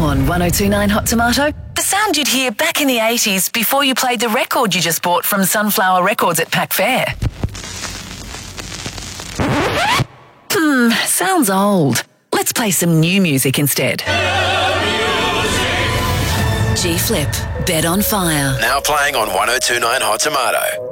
Now on 1029 Hot Tomato, the sound you'd hear back in the 80s before you played the record you just bought from Sunflower Records at Pack Fair. Sounds old. Let's play some new music instead. G-Flip, Bed on Fire. Now playing on 1029 Hot Tomato.